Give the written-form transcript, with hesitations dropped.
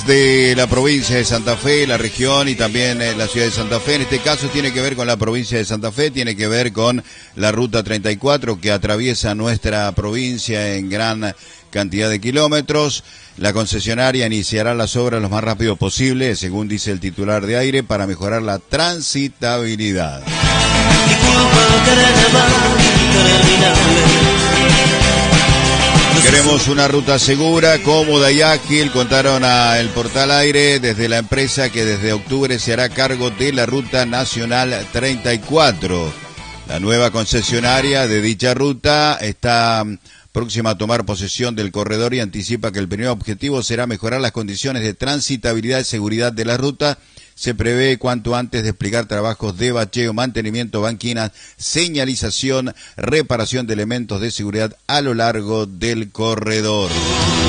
De la provincia de Santa Fe, la región y también la ciudad de Santa Fe. En este caso tiene que ver con la provincia de Santa Fe, tiene que ver con la ruta 34 que atraviesa nuestra provincia en gran cantidad de kilómetros. La concesionaria iniciará las obras lo más rápido posible, según dice el titular de Aire, para mejorar la transitabilidad. Queremos una ruta segura, cómoda y ágil, contaron al portal Aire desde la empresa que desde octubre se hará cargo de la Ruta Nacional 34. La nueva concesionaria de dicha ruta está próxima a tomar posesión del corredor y anticipa que el primer objetivo será mejorar las condiciones de transitabilidad y seguridad de la ruta. Se prevé cuanto antes desplegar trabajos de bacheo, mantenimiento, banquinas, señalización, reparación de elementos de seguridad a lo largo del corredor.